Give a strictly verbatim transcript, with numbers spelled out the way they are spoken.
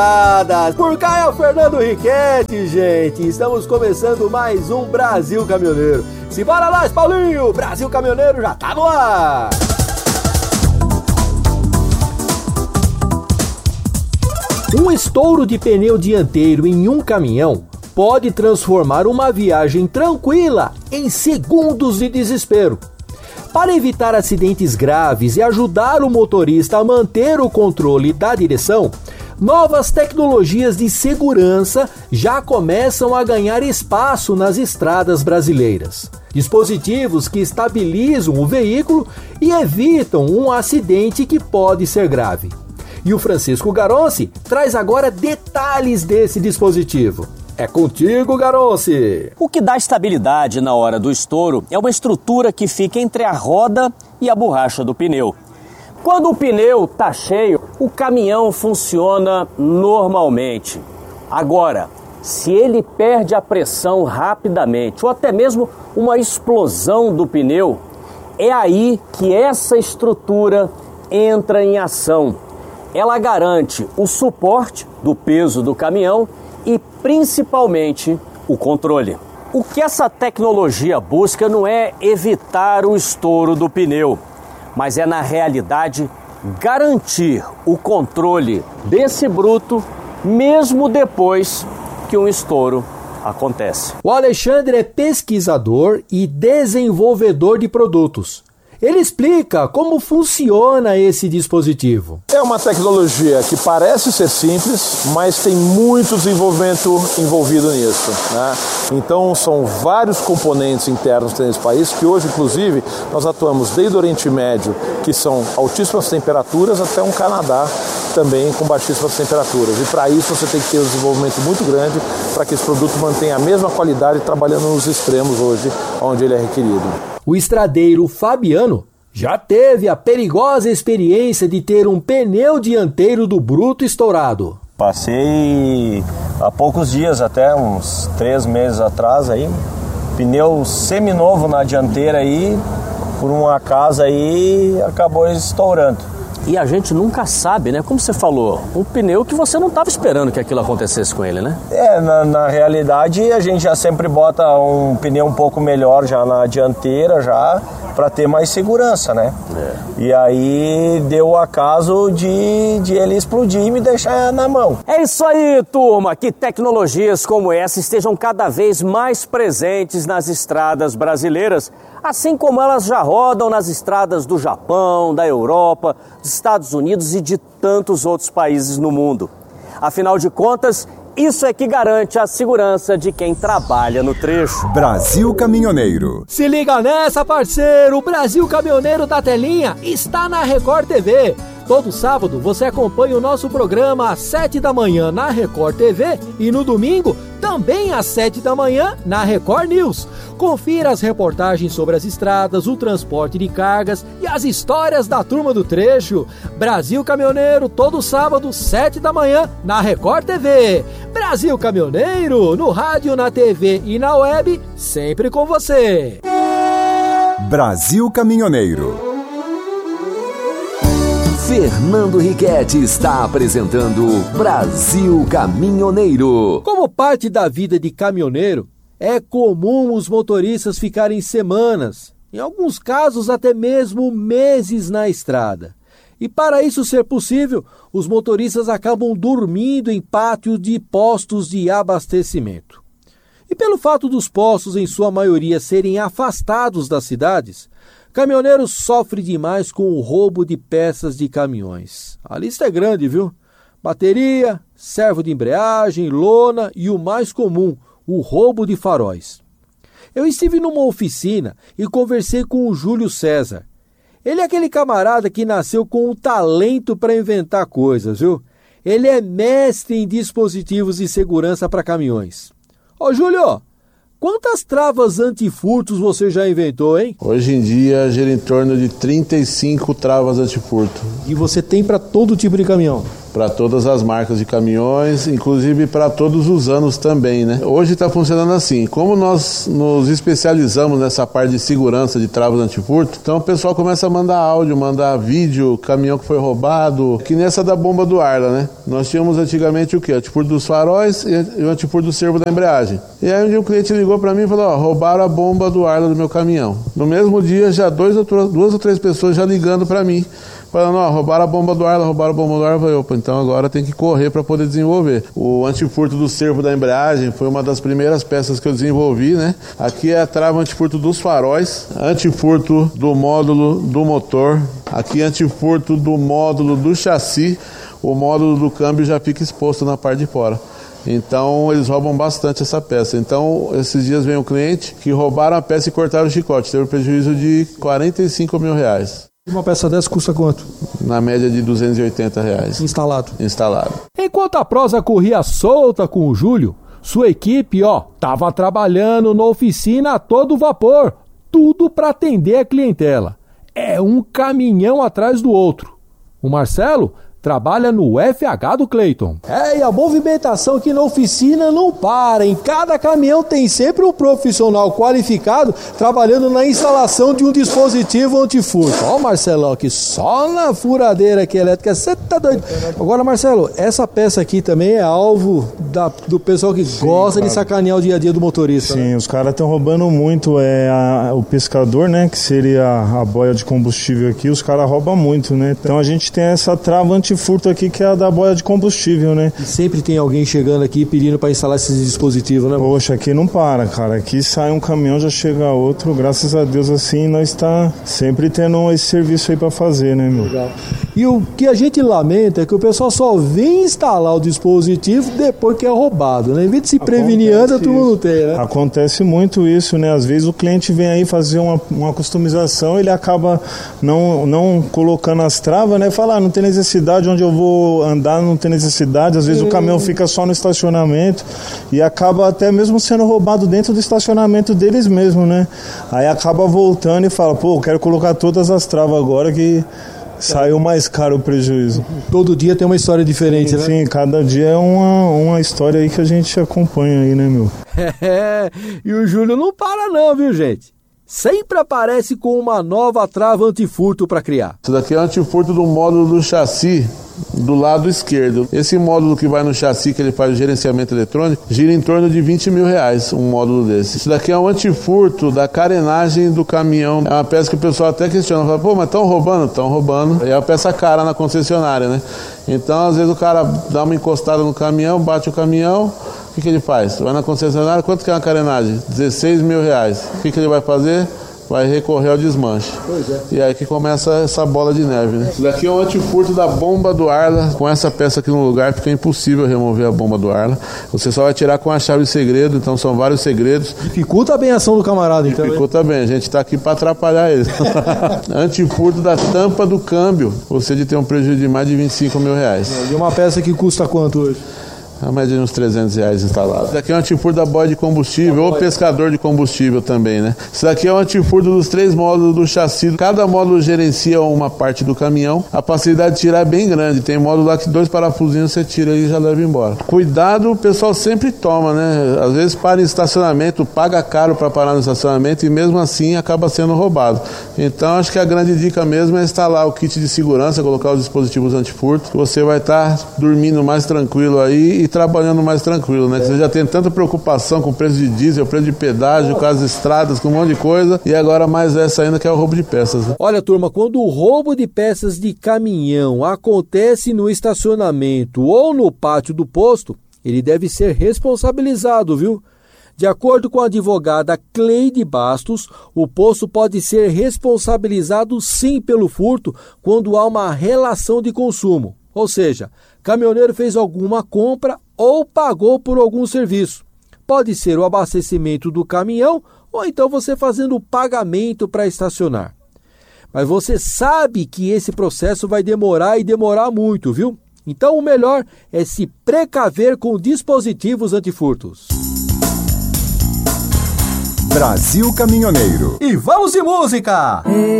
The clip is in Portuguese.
Por cá é o Fernando Riquetti, gente. Estamos começando mais um Brasil Caminhoneiro. Simbora lá, Paulinho! Brasil Caminhoneiro já tá no ar! Um estouro de pneu dianteiro em um caminhão pode transformar uma viagem tranquila em segundos de desespero. Para evitar acidentes graves e ajudar o motorista a manter o controle da direção, novas tecnologias de segurança já começam a ganhar espaço nas estradas brasileiras. Dispositivos que estabilizam o veículo e evitam um acidente que pode ser grave. E o Francisco Garonci traz agora detalhes desse dispositivo. É contigo, Garonci! O que dá estabilidade na hora do estouro é uma estrutura que fica entre a roda e a borracha do pneu. Quando o pneu está cheio, o caminhão funciona normalmente. Agora, se ele perde a pressão rapidamente ou até mesmo uma explosão do pneu, é aí que essa estrutura entra em ação. Ela garante o suporte do peso do caminhão e principalmente o controle. O que essa tecnologia busca não é evitar o estouro do pneu, mas é na realidade garantir o controle desse bruto mesmo depois que um estouro acontece. O Alexandre é pesquisador e desenvolvedor de produtos. Ele explica como funciona esse dispositivo. É uma tecnologia que parece ser simples, mas tem muito desenvolvimento envolvido nisso, né? Então são vários componentes internos nesse país que hoje, inclusive, nós atuamos desde o Oriente Médio, que são altíssimas temperaturas, até um Canadá também com baixíssimas temperaturas. E para isso você tem que ter um desenvolvimento muito grande para que esse produto mantenha a mesma qualidade trabalhando nos extremos hoje, onde ele é requerido. O estradeiro Fabiano já teve a perigosa experiência de ter um pneu dianteiro do bruto estourado. Passei há poucos dias, até uns três meses atrás, aí, pneu seminovo na dianteira aí, por um acaso aí, acabou estourando. E a gente nunca sabe, né? Como você falou, um pneu que você não estava esperando que aquilo acontecesse com ele, né? É, na, na realidade a gente já sempre bota um pneu um pouco melhor já na dianteira, já para ter mais segurança, né? É. E aí deu o acaso de, de ele explodir e me deixar na mão. É isso aí, turma! Que tecnologias como essa estejam cada vez mais presentes nas estradas brasileiras, assim como elas já rodam nas estradas do Japão, da Europa, dos Estados Unidos e de tantos outros países no mundo. Afinal de contas, isso é que garante a segurança de quem trabalha no trecho. Brasil Caminhoneiro. Se liga nessa, parceiro! O Brasil Caminhoneiro da Telinha está na Record T V. Todo sábado você acompanha o nosso programa às sete da manhã na Record T V e no domingo também às sete da manhã na Record News. Confira as reportagens sobre as estradas, o transporte de cargas e as histórias da turma do trecho. Brasil Caminhoneiro, todo sábado, sete da manhã, na Record T V. Brasil Caminhoneiro, no rádio, na T V e na web, sempre com você. Brasil Caminhoneiro. Fernando Riquetti está apresentando Brasil Caminhoneiro. Como parte da vida de caminhoneiro, é comum os motoristas ficarem semanas, em alguns casos até mesmo meses na estrada. E para isso ser possível, os motoristas acabam dormindo em pátios de postos de abastecimento. E pelo fato dos postos, em sua maioria, serem afastados das cidades, caminhoneiros sofrem demais com o roubo de peças de caminhões. A lista é grande, viu? Bateria, servo de embreagem, lona e o mais comum, o roubo de faróis. Eu estive numa oficina e conversei com o Júlio César. Ele é aquele camarada que nasceu com um talento para inventar coisas, viu? Ele é mestre em dispositivos de segurança para caminhões. Ô Júlio, quantas travas antifurtos você já inventou, hein? Hoje em dia gira em torno de trinta e cinco travas antifurto. E você tem para todo tipo de caminhão? para todas as marcas de caminhões, inclusive para todos os anos também, né? Hoje está funcionando assim, como nós nos especializamos nessa parte de segurança de travas antifurto, então o pessoal começa a mandar áudio, mandar vídeo, caminhão que foi roubado, que nessa da bomba do Arla, né? Nós tínhamos antigamente o quê? O antifurto dos faróis e o antifurto do servo da embreagem. E aí um dia um cliente ligou para mim e falou, ó, roubaram a bomba do Arla do meu caminhão. No mesmo dia, já dois ou duas ou três pessoas já ligando para mim, falando, ó, roubaram a bomba do Arla, roubaram a bomba do Arla. Eu falei, opa, então agora tem que correr para poder desenvolver. O antifurto do servo da embreagem foi uma das primeiras peças que eu desenvolvi, né? Aqui é a trava antifurto dos faróis, antifurto do módulo do motor, aqui antifurto do módulo do chassi, o módulo do câmbio já fica exposto na parte de fora. Então eles roubam bastante essa peça. Então esses dias vem um cliente que roubaram a peça e cortaram o chicote, teve um prejuízo de quarenta e cinco mil reais. Uma peça dessa custa quanto? Na média de duzentos e oitenta reais. Instalado. Instalado. Enquanto a prosa corria solta com o Júlio, sua equipe, ó, tava trabalhando na oficina a todo vapor. Tudo para atender a clientela. É um caminhão atrás do outro. O Marcelo trabalha no F H do Cleiton. É, e a movimentação aqui na oficina não para. Em cada caminhão tem sempre um profissional qualificado trabalhando na instalação de um dispositivo antifurto. Ó, Marcelão, aqui só na furadeira aqui elétrica. Você tá doido? Agora, Marcelo, essa peça aqui também é alvo da, do pessoal que Sim, gosta cara. de sacanear o dia a dia do motorista. Sim, né? Os caras estão roubando muito. É, a, o pescador, né, que seria a boia de combustível aqui, os caras roubam muito, né? Então a gente tem essa trava antifurto furto aqui que é a da boia de combustível, né? E sempre tem alguém chegando aqui pedindo para instalar esses dispositivos, né? Poxa, aqui não para, cara. Aqui sai um caminhão, já chega outro. Graças a Deus, assim, nós está sempre tendo esse serviço aí para fazer, né, meu? Legal. E o que a gente lamenta é que o pessoal só vem instalar o dispositivo depois que é roubado, né? Em vez de se prevenir antes, todo mundo tem, né? Acontece muito isso, né? Às vezes o cliente vem aí fazer uma, uma customização, ele acaba não, não colocando as travas, né? Fala, ah, não tem necessidade, onde eu vou andar não tem necessidade, às vezes hum. o caminhão fica só no estacionamento e acaba até mesmo sendo roubado dentro do estacionamento deles mesmo, né? Aí acaba voltando e fala, pô, eu quero colocar todas as travas agora que saiu mais caro o prejuízo. Todo dia tem uma história diferente, sim, né? Sim, cada dia é uma, uma história aí que a gente acompanha aí, né, meu? É, e o Júlio não para não, viu, gente? Sempre aparece com uma nova trava antifurto para criar. Isso daqui é o antifurto do módulo do chassi do lado esquerdo. Esse módulo que vai no chassi, que ele faz o gerenciamento eletrônico, gira em torno de vinte mil reais, um módulo desse. Isso daqui é um antifurto da carenagem do caminhão. É uma peça que o pessoal até questiona, fala, pô, mas estão roubando? Estão roubando. É uma peça cara na concessionária, né? Então, às vezes o cara dá uma encostada no caminhão, bate o caminhão, o que, que ele faz? Vai na concessionária, quanto que é uma carenagem? dezesseis mil reais. O que, que ele vai fazer? Vai recorrer ao desmanche. Pois é. E aí que começa essa bola de neve, né? Isso daqui é um antifurto da bomba do Arla. Com essa peça aqui no lugar fica impossível remover a bomba do Arla. Você só vai tirar com a chave de segredo, então são vários segredos. Dificulta bem a ação do camarada, então. Dificulta bem, a gente está aqui para atrapalhar ele. Antifurto da tampa do câmbio. Você de ter um prejuízo de mais de vinte e cinco mil reais. E uma peça que custa quanto hoje? A média de uns trezentos reais instalado. Isso daqui é um antifurto da boia de combustível ou pescador de combustível também, né? Isso daqui é um antifurto dos três módulos do chassi. Cada módulo gerencia uma parte do caminhão. A facilidade de tirar é bem grande. Tem módulo lá que dois parafusinhos você tira e já leva embora. Cuidado, o pessoal sempre toma, né? Às vezes para em estacionamento, paga caro para parar no estacionamento e mesmo assim acaba sendo roubado. Então acho que a grande dica mesmo é instalar o kit de segurança, colocar os dispositivos antifurto. Você vai estar tá dormindo mais tranquilo aí e trabalhando mais tranquilo, né? É. Você já tem tanta preocupação com o preço de diesel, o preço de pedágio, com as estradas, com um monte de coisa, e agora mais essa ainda que é o roubo de peças, né? Olha, turma, quando o roubo de peças de caminhão acontece no estacionamento ou no pátio do posto, ele deve ser responsabilizado, viu? De acordo com a advogada Cleide Bastos, o posto pode ser responsabilizado sim pelo furto quando há uma relação de consumo. Ou seja, caminhoneiro fez alguma compra ou pagou por algum serviço. Pode ser o abastecimento do caminhão ou então você fazendo o pagamento para estacionar. Mas você sabe que esse processo vai demorar e demorar muito, viu? Então o melhor é se precaver com dispositivos antifurtos. Brasil Caminhoneiro. E vamos de música!